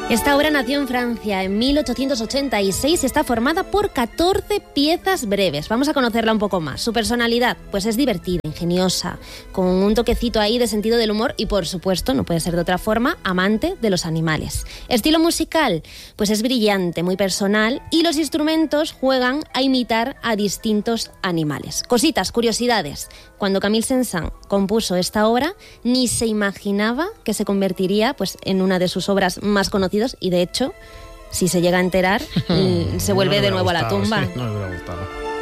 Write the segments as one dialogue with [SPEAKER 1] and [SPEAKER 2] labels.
[SPEAKER 1] Esta obra nació en Francia en 1886 y está formada por 14 piezas breves. Vamos a conocerla un poco más. Su personalidad, pues es divertida, ingeniosa, con un toquecito ahí de sentido del humor y, por supuesto, no puede ser de otra forma, amante de los animales. Estilo musical, pues es brillante, muy personal y los instrumentos juegan a imitar a distintos animales. Cositas, curiosidades. Cuando Camille Saint-Saëns compuso esta obra, ni se imaginaba que se convertiría pues, en una de sus obras más conocidas y, de hecho, si se llega a enterar, se vuelve de nuevo a la tumba.
[SPEAKER 2] Sí, no me hubiera gustado.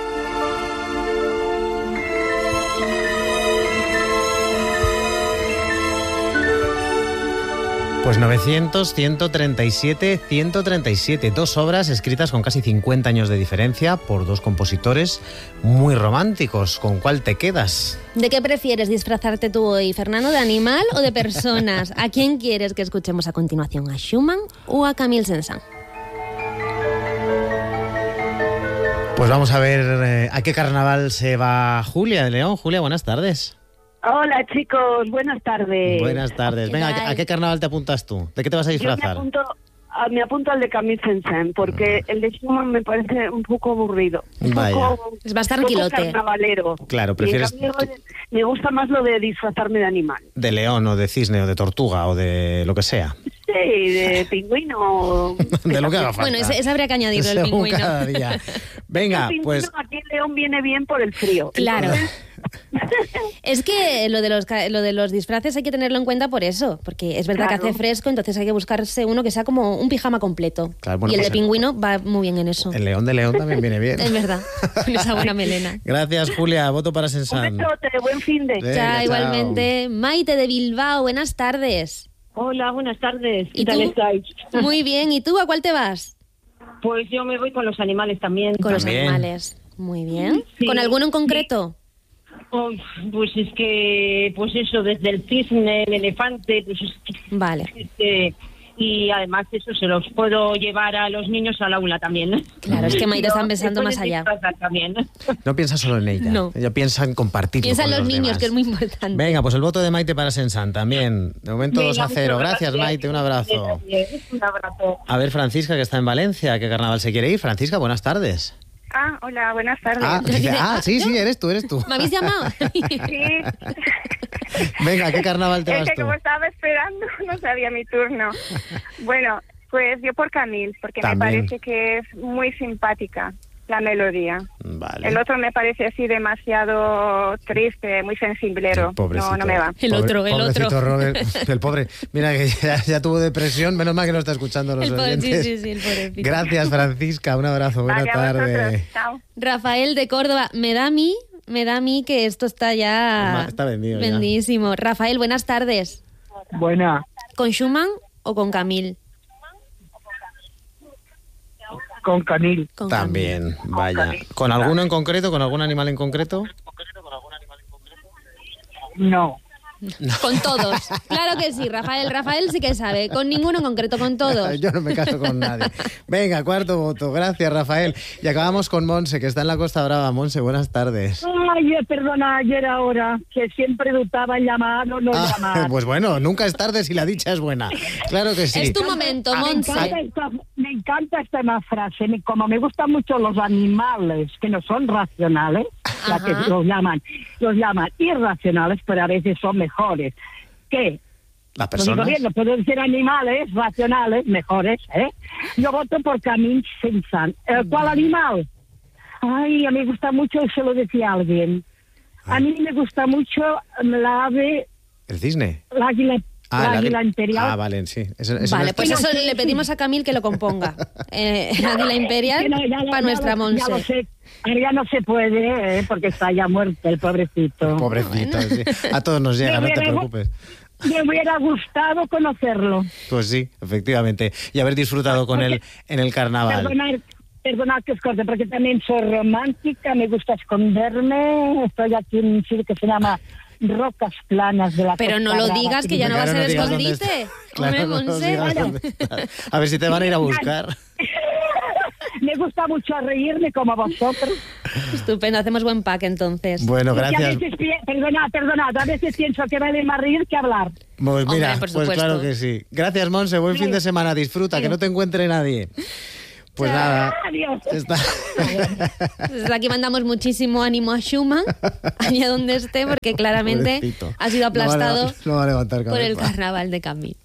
[SPEAKER 2] Pues 900, 137, 137. 2 obras escritas con casi 50 años de diferencia por 2 compositores muy románticos. ¿Con cuál te quedas?
[SPEAKER 1] ¿De qué prefieres disfrazarte tú hoy, Fernando? ¿De animal o de personas? ¿A quién quieres que escuchemos a continuación? ¿A Schumann o a Camille Saint-Saëns?
[SPEAKER 2] Pues vamos a ver a qué carnaval se va Julia de León. Julia, buenas tardes.
[SPEAKER 3] Hola chicos, buenas tardes.
[SPEAKER 2] Buenas tardes. Venga, ¿a qué carnaval te apuntas tú? ¿De qué te vas a disfrazar?
[SPEAKER 3] Yo me apunto al de Camille Saint-Saëns porque el de Schumann me parece un poco aburrido.
[SPEAKER 1] Es más tranquilote.
[SPEAKER 3] Carnavalero.
[SPEAKER 2] Claro, prefieres...
[SPEAKER 3] Me gusta más lo de disfrazarme de animal.
[SPEAKER 2] De león o de cisne o de tortuga o de lo que sea.
[SPEAKER 3] Sí, de pingüino.
[SPEAKER 2] De lo que haga falta.
[SPEAKER 1] Bueno, ese habría que añadirlo, el pingüino.
[SPEAKER 2] Cada día. Venga, pues...
[SPEAKER 3] Aquí en León viene bien por el frío.
[SPEAKER 1] Claro. Es que lo de los disfraces hay que tenerlo en cuenta por eso, porque es verdad que hace fresco, entonces hay que buscarse uno que sea como un pijama completo. Claro, bueno, y el de pingüino va muy bien en eso.
[SPEAKER 2] El león de León también viene bien.
[SPEAKER 1] Es verdad, con esa buena melena.
[SPEAKER 2] Gracias, Julia. Voto para Saint-Saëns.
[SPEAKER 3] Un besote, buen fin de.
[SPEAKER 1] Chao, igualmente. Maite de Bilbao, buenas tardes.
[SPEAKER 4] Hola, buenas tardes.
[SPEAKER 1] ¿Y
[SPEAKER 4] ¿Qué tal
[SPEAKER 1] tú?
[SPEAKER 4] estáis?
[SPEAKER 1] Muy bien. ¿Y tú a cuál te vas?
[SPEAKER 4] Pues yo me voy con los animales también.
[SPEAKER 1] Con los animales. Muy bien.
[SPEAKER 4] Sí.
[SPEAKER 1] ¿Con alguno en concreto?
[SPEAKER 4] Oh, pues es que, pues eso, desde el cisne, el elefante, pues es que...
[SPEAKER 1] Vale.
[SPEAKER 4] Y además eso se los puedo llevar a los niños al aula también.
[SPEAKER 1] Claro, es que Maite está pensando más allá.
[SPEAKER 4] También.
[SPEAKER 2] No piensa solo en ella.
[SPEAKER 1] No.
[SPEAKER 2] Ella piensa en compartirlo.
[SPEAKER 1] Piensa
[SPEAKER 2] con
[SPEAKER 1] en los niños,
[SPEAKER 2] demás.
[SPEAKER 1] que es muy importante.
[SPEAKER 2] Venga, pues el voto de Maite para Saint-Saëns también. De momento 2-0. Gracias, Maite. Un abrazo.
[SPEAKER 4] Un abrazo.
[SPEAKER 2] A ver, Francisca, que está en Valencia. ¿A qué carnaval se quiere ir? Francisca, buenas tardes.
[SPEAKER 5] Hola, buenas tardes.
[SPEAKER 2] Sí, eres tú.
[SPEAKER 1] ¿Me habéis llamado?
[SPEAKER 5] Sí.
[SPEAKER 2] Venga, ¿a qué carnaval te vas
[SPEAKER 5] Es que
[SPEAKER 2] tú?
[SPEAKER 5] como estaba esperando, no sabía mi turno. Bueno, pues yo por Camille, porque
[SPEAKER 2] También.
[SPEAKER 5] me parece que es muy simpática la melodía.
[SPEAKER 2] Vale.
[SPEAKER 5] El otro me parece así demasiado triste, muy sensiblero.
[SPEAKER 2] Pobrecito.
[SPEAKER 5] No me va.
[SPEAKER 1] El otro.
[SPEAKER 2] Pobrecito Robert, el pobre. Mira que ya tuvo depresión, menos mal que no está escuchando los oyentes.
[SPEAKER 1] Sí, el pobrecito.
[SPEAKER 2] Gracias, Francisca, un abrazo, buena
[SPEAKER 5] Vale, a
[SPEAKER 2] tarde.
[SPEAKER 5] vosotros. Chao.
[SPEAKER 1] Rafael de Córdoba, me da a mí que esto está ya
[SPEAKER 2] Está vendido ya.
[SPEAKER 1] vendidísimo. Rafael, buenas tardes.
[SPEAKER 3] Buena.
[SPEAKER 1] ¿Con Schumann o con Camille?
[SPEAKER 3] Con Camille.
[SPEAKER 1] Con
[SPEAKER 2] También, vaya. ¿Con alguno en concreto? ¿Con algún animal en concreto?
[SPEAKER 3] No.
[SPEAKER 1] Camille. Con todos. Claro que sí, Rafael. Rafael sí que sabe. Con ninguno en concreto, con todos.
[SPEAKER 2] Yo no me caso con nadie. Venga, cuarto voto. Gracias, Rafael. Y acabamos con Monse, que está en la Costa Brava. Monse, buenas tardes.
[SPEAKER 3] Ay, perdona, ayer ahora, que siempre dudaba en llamar o no llamar.
[SPEAKER 2] Pues bueno, nunca es tarde si la dicha es buena. Claro que sí.
[SPEAKER 1] Es tu momento, Monse.
[SPEAKER 3] Me encanta esta frase. Como me gustan mucho los animales que no son racionales, ya que los llaman irracionales, pero a veces son mejores que
[SPEAKER 2] Las
[SPEAKER 3] lo digo
[SPEAKER 2] personas.
[SPEAKER 3] bien, no puedo decir animales racionales mejores, ¿eh? Yo voto por Camille Saint-Saëns. ¿Cuál animal? Ay, a mí me gusta mucho, se lo decía alguien. A mí me gusta mucho la ave,
[SPEAKER 2] El cisne.
[SPEAKER 3] la águila. La águila imperial.
[SPEAKER 2] Ah, vale, sí.
[SPEAKER 1] Vale, pues
[SPEAKER 3] Bueno,
[SPEAKER 1] eso
[SPEAKER 3] sí,
[SPEAKER 1] le pedimos a Camille que lo componga. Águila Imperial para nuestra
[SPEAKER 3] Ya
[SPEAKER 1] Monse.
[SPEAKER 3] lo sé. Ahora ya no se puede, porque está ya muerto el pobrecito.
[SPEAKER 2] Pobrecito, sí. A todos nos llega, no te preocupes.
[SPEAKER 3] Me hubiera gustado conocerlo.
[SPEAKER 2] Pues sí, efectivamente. Y haber disfrutado con él en el carnaval.
[SPEAKER 3] Perdonad que os corte, porque también soy romántica, me gusta esconderme. Estoy aquí en un sitio que se llama Rocas Planas de la
[SPEAKER 1] Pero no
[SPEAKER 3] Costa
[SPEAKER 1] lo
[SPEAKER 3] Brava,
[SPEAKER 1] digas, que ya no va a ser
[SPEAKER 2] digas dónde
[SPEAKER 1] escondite.
[SPEAKER 2] está. Claro,
[SPEAKER 1] Hombre,
[SPEAKER 2] no nos
[SPEAKER 1] Monse.
[SPEAKER 2] digas dónde está. A ver si te van a ir a buscar.
[SPEAKER 3] Me me gusta mucho reírme como vosotros.
[SPEAKER 1] Estupendo, hacemos buen pack entonces.
[SPEAKER 2] Bueno,
[SPEAKER 3] Porque
[SPEAKER 2] gracias.
[SPEAKER 3] a veces, perdonad, a veces pienso que vale más reír que hablar.
[SPEAKER 2] Pues mira,
[SPEAKER 1] Hombre, por
[SPEAKER 2] pues
[SPEAKER 1] supuesto.
[SPEAKER 2] claro que sí. Gracias, Monse. Buen fin de semana. Disfruta, que no te encuentre nadie. Pues nada.
[SPEAKER 3] Adiós.
[SPEAKER 1] Desde aquí mandamos muchísimo ánimo a Schumann, allá donde esté, porque claramente
[SPEAKER 2] Pobrecito.
[SPEAKER 1] ha sido aplastado
[SPEAKER 2] No va a levantar
[SPEAKER 1] por el
[SPEAKER 2] cabeza.
[SPEAKER 1] carnaval de Camille.